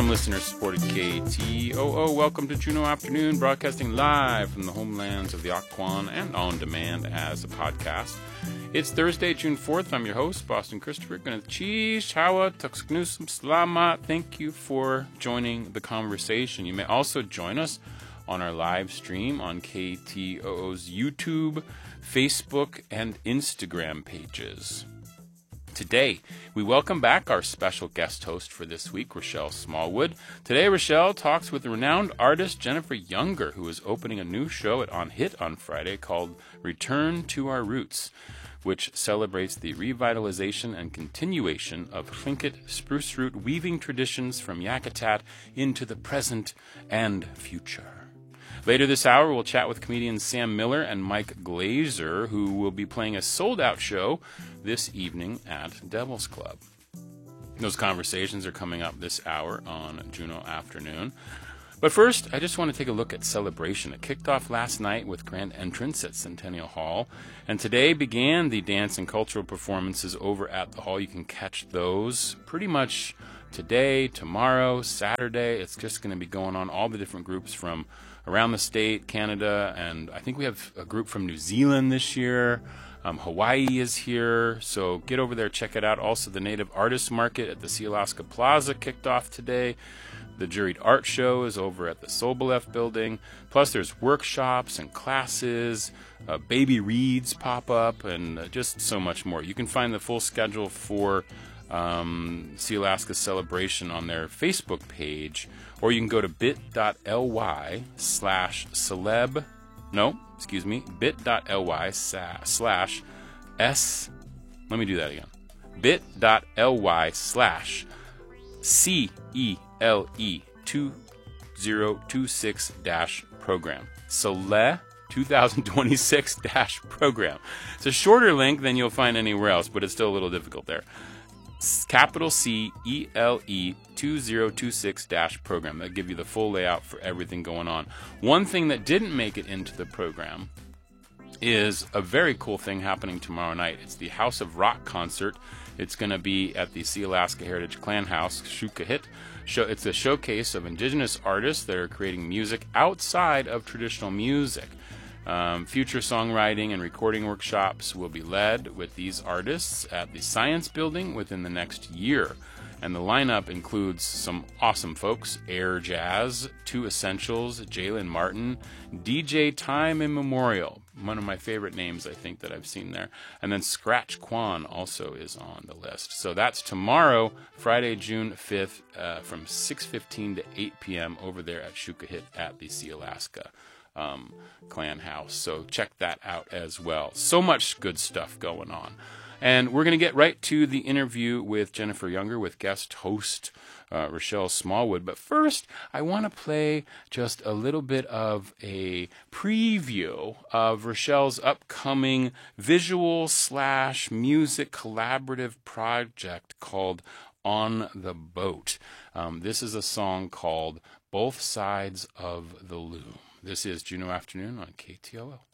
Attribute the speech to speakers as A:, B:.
A: from listener-supported KTOO. Welcome to Juneau Afternoon, broadcasting live from the homelands of the Occoquan and on demand as a podcast. It's Thursday, June 4th. I'm your host, Boston Christopher. Chawa, Tuxknusum Slama. Thank you for joining the conversation. You may also join us on our live stream on KTOO's YouTube, Facebook, and Instagram pages. Today, we welcome back our special guest host for this week, Rochelle Smallwood. Today, Rochelle talks with the renowned artist Jennifer Younger, who is opening a new show at On Hit on Friday called Return to Our Roots, which celebrates the revitalization and continuation of Tlingit spruce root weaving traditions from Yakutat into the present and future. Later this hour, we'll chat with comedians Sam Miller and Mike Glazer, who will be playing a sold-out show this evening at Devil's Club. Those conversations are coming up this hour on Juneau Afternoon. But first, I just want to take a look at Celebration. It kicked off last night with grand entrance at Centennial Hall, and today began the dance and cultural performances over at the hall. You can catch those pretty much today, tomorrow, Saturday. It's just going to be going on, all the different groups from around the state, Canada, and I think we have a group from New Zealand this year. Hawaii is here, so get over there, check it out. Also, the Native Artists Market at the Sealaska Plaza kicked off today. The Juried Art Show is over at the Sobolev Building. Plus, there's workshops and classes, baby reads pop up, and just so much more. You can find the full schedule for Sealaska Celebration on their Facebook page, or you can go to bit.ly/bit.ly bit.ly/CELE2026-program. SOLE 2026-program. It's a shorter link than you'll find anywhere else, but it's still a little difficult there. Capital CELE 2026-program. That'll give you the full layout for everything going on. One thing that didn't make it into the program is a very cool thing happening tomorrow night. It's the House of Rock concert. It's going to be at the Sealaska Heritage Clan House, Shukahit. It's a showcase of indigenous artists that are creating music outside of traditional music. Future songwriting and recording workshops will be led with these artists at the Science Building within the next year. And the lineup includes some awesome folks: Air Jazz, Two Essentials, Jalen Martin, DJ Time Immemorial, one of my favorite names I think that I've seen there. And then Scratch Quan also is on the list. So that's tomorrow, Friday, June 5th, from 6:15 to 8 p.m. over there at Shukahit at the Sealaska Clan House. So check that out as well. So much good stuff going on. And we're going to get right to the interview with Jennifer Younger with guest host Rochelle Smallwood. But first, I want to play just a little bit of a preview of Rochelle's upcoming visual/music collaborative project called On the Boat. This is a song called Both Sides of the Loom. This is Juneau Afternoon on KTOO.